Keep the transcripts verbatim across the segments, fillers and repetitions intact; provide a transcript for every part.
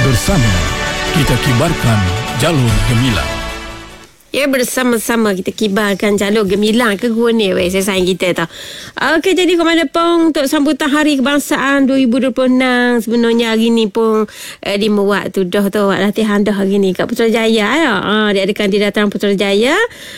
Bersama kita kibarkan jalur gemilang. Ya, bersama-sama kita kibarkan jalur gemilang ke gua ni weh, saya sayang kita tau. Okey, jadi Komander Pong untuk sambutan Hari Kebangsaan dua ribu dua puluh enam, sebenarnya hari ni Pong eh, di Mewak tu dah tu latihan dah hari ni kat Putrajaya ya. Ah, dia adakan di dataran Putrajaya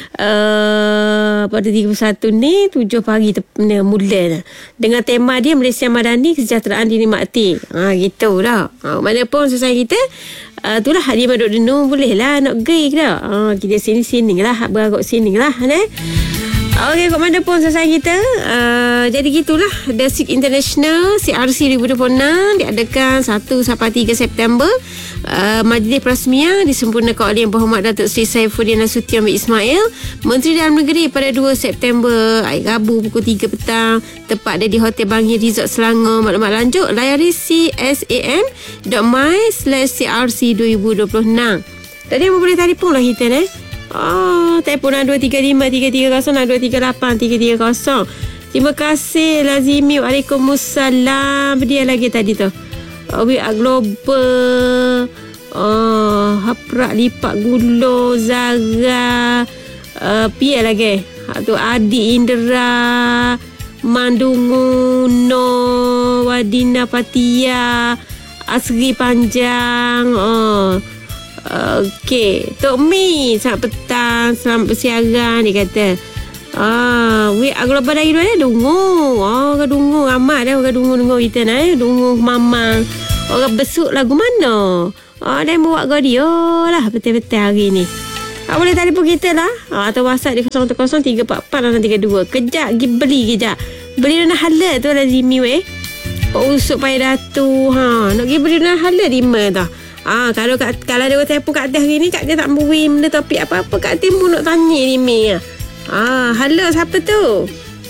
uh, pada tiga puluh satu ni tujuh pagi te- mula dengan tema dia Malaysia Madani, Kesejahteraan Dinikmati. Ha, gitu lah. Ha, Komander Pong saya sayang kita. Uh, itulah dia duduk denung boleh lah nak pergi ke tak. Uh, kita sini-sini lah, beragak sini lah ne? Okey, Komander Pong sayang kita. uh, Jadi gitulah The Seek International C R C dua ribu dua puluh enam diadakan satu sampai tiga September. uh, Majlis Perasmian disempurnakan oleh Yang Berhormat Datuk Seri Saifuddin Nasution bin Ismail, Menteri Dalam Negeri, pada dua September hari Rabu pukul tiga petang, tepat dia di Hotel Bangir Resort Selangor. Maklumat lanjut layari c s a m dot m y slash c r c dua ribu dua puluh enam. Tadi yang boleh telefon lah kita ni. Oh, telefon dua tiga lima tiga tiga kosong dua tiga lapan tiga tiga kosong. Terima kasih Lazimi. Waalaikumsalam. Dia lagi tadi tu. Oh, we are global. Oh, haprak lipat gulo Zara. Uh, Pia lagi. Tu Adi Indra, Mandungu No, Wadina Patia, Asri Panjang. Oh. Okey, Tok Mi, selamat petang, selamat bersiaran, dia kata. Ah, we agloba dari dua ni dungu. Oh, orang dungu amat dah, orang dungu-dungu kita ni, dungu mamang. Orang besuk lagu mana? Oh, dia buat radio lah betul-betul hari ni. Ah, boleh telefon kita lah. Ah, atau WhatsApp di kosong kosong tiga empat empat lapan tiga dua. Kejap pergi beli kejap. Beli dana halal tu lah Zimi weh. Oh, usuk payah datu. Ha, nak pergi beli dana halal di mana tau. Ah, kalau kat, kalau ada orang telefon kat atas hari ni, Kak dia tak beri benda topik apa-apa, Kak Tim pun nak tanya ni Mi. Ah, halo, siapa tu?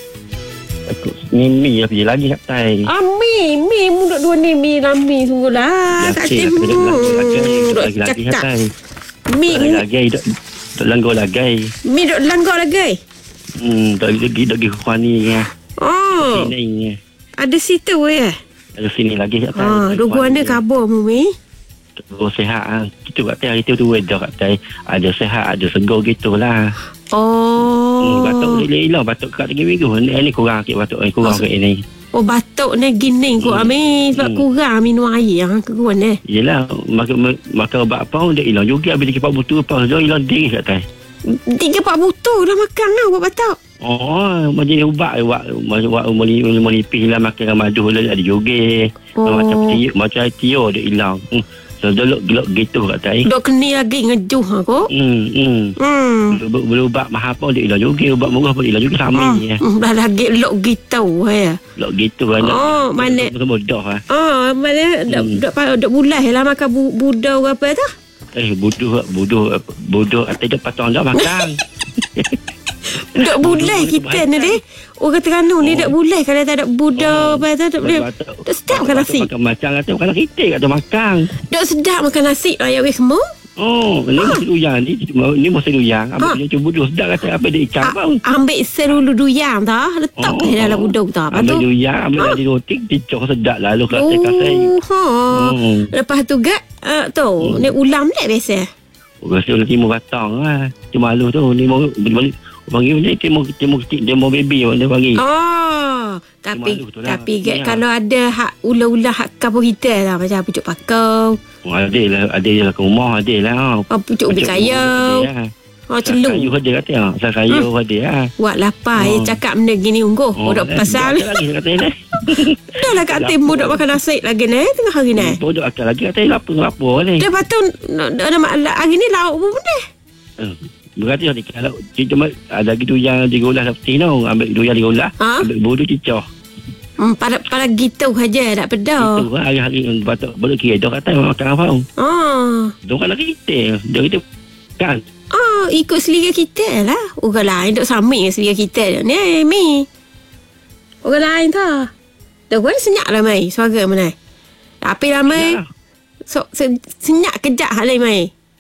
Ni Mi lah pergi lagi Kak Tai. Ah, Mi, Mi mu duk dua ni Mi lami sungguhlah. Kak Tim mu duk cakap. Mi duk lagi, duk duk langgar lagi. Mi duk langgar lagi. Hmm, duk lagi duk pergi ke ni ya. Oh. Sini. Ada situ eh. Ada sini lagi Kak Tai. Ah, duk guana khabar mu Mi. Oh, sihat ah. Kita kat hari tu tu weather kat tai. Ada sihat, ada segar gitulah. Oh. Hmm, batuk boleh hilang, batuk kat tiga minggu. Ni, ni kurang sikit batuk ni, kurang sikit ni. Oh, batuk ni gini kau hmm. Ami sebab hmm. kurang minum air yang keguan ni. Yelah, makan makan ubat apa pun dia hilang juga. Bila kita butuh apa dia hilang diri kat tai. Tiga empat butuh dah makan lah ubat batuk. Oh, macam ni ubat ubat ubat melipih lah, makan madu lah ada juga. Oh. Macam tiup, macam tiup dia hilang. Hmm. So, dulu gelap gitu kat tai. Dok keni lagi ngejuh aku. Hmm, hmm. Hmm. Belum ubat mahal pun dia hilang juga, ubat murah pun hilang juga sama ni. Hmm, dah lagi lok gitu ya. Lok gitu kan. Oh, mana? Mudah ah. Oh, mana dok dok dok bulah lah makan budak apa tu? Eh, bodoh bodoh bodoh atau dia patang dah makan. Dok bulah kita ni deh. Orang Terengganu ni dok bulah kalau tak ada budak apa tu dok boleh. Dok sedap makan nasi. Makan macam kata makan kita kat makan. Dok sedap makan nasi ayam weh semua. Oh, ni mesti duyang ni. Ni mesti duyang. Apa dia cuba duduk sedap kata apa dia ikan bang. Ambil serulu duyang dah. Letak ke dalam buduk tu apa tu. Ambil duyang, ambil dari roti, dicok sedap lalu kasih-kasih. Oh. Lepas tu gak tu, ni ulam ni biasa. Rasa ulam timur batang lah. Cuma malu tu. Ni mau balik. Bagi ni timur timur demo baby dia bagi. Oh, tapi tapi lah. Kalau ada hak ular-ular hak kampung kita lah macam pucuk pakau. Oh, ada lah, ada lah ke rumah ada lah. Oh, pucuk ubi kayu. Oh, celuk. Kayu ada kata ah. Asal kayu ada ah. Buat lapar oh. Cakap benda gini ungguh. Oh, dok pasal. Dah lah kat timur dok makan nasi lagi ni tengah hari ni. Oh, dok akal lagi kata lapar-lapar ni. Lepas tu hari ni lauk pun benda. Hmm. Berarti kalau cuma ada gitu yang digolah seperti tu, ambil dua yang digolah, ha? Ambil bodoh cicah. Hmm, pada pada gitu saja tak pedas. Itu hari-hari batuk baru kira dah kata makan apa. Oh. Dong kan kita, dia kita kan. Oh, ikut selera kita lah. Orang lain dok sama dengan selera kita. Ni Mi. Orang lain tu. Dah gua senyap lah mai, suara mana. Tapi lah mai. So, senyap kejap hal lain mai.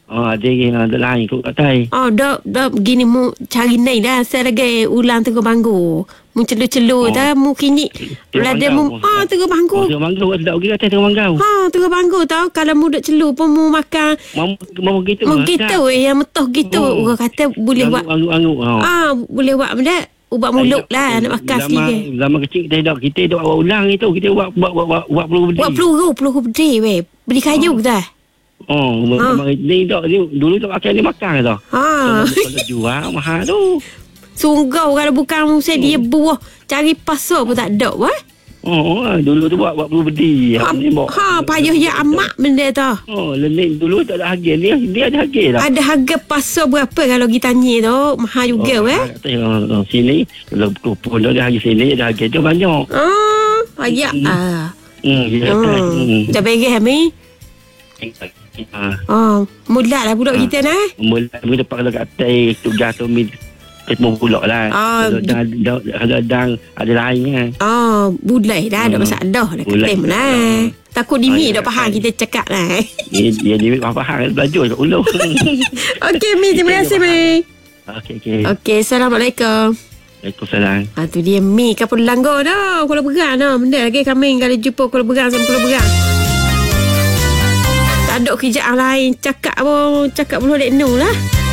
Oh, ada yang ada lain kot katai. Oh, dah dah gini mu cari nai dah saya lagi ulang tengah banggu. Mu celur-celur Oh. dah mu kini. Tengah Lada mu manggau. ah tengah Oh, banggu. tengah manggau sedap okey katai tengah manggau. Ha tengah banggu tau. Kalau mu duk celur pun mu makan Mau mau gitu. mu gitu yang metoh gitu. Oh. Orang kata boleh buat Angguk-angguk. Oh. ah boleh buat benda ubat mulut lah nak makan zaman, sikit. zaman kecil kita dah kita dah buat ulang itu kita buat buat buat buat, buat peluru beli. Buat peluru, peluru berdeh weh. Beli kayu dah. Oh, Ha. ha. ni dah ni dulu tak pakai ni makan dah. Ha. Kalau jual mahal tu. Sunggau kalau bukan saya dia buah cari pasar pun tak ada weh. Oh, oh, dulu tu buat buat peluru beli. Ha, Ni bawa- ha payah ya amat benda tu. Oh, lenik dulu tak ada harga ni. Dia ada harga dah. Ada harga pasar berapa kalau kita tanya tu? Mahal juga oh, weh. Oh, oh, sini kalau kupon dah ada harga sini ada harga tu banyak. Ah, payah ah. Hmm, ya kan. Hmm. Dah pergi kami. Ha. Oh, mula lah budak kita nah. Mula mula dapat kalau kat atas tugas tu mi ketemu pulak lah. Ah, Kalau dah dah- kalau dah ada lain kan. Oh, bulai dah ada Hmm. masalah dah Bulai. klaim lah. Takut dimi Ah, ya, dah faham kan. kita cakap lah. Dia dia dia apa hal belajar kat ulu. Okey Mi, terima kasih Mi. Okey okey. Okey, Assalamualaikum. Waalaikumsalam. Ah tu dia Mi kapal langgar dah. Kuala Berang dah. Benda lagi kami kalau jumpa Kuala Berang sama Kuala Berang. Tak ada kerjaan lain. Cakap apa, cakap belum dek nu lah.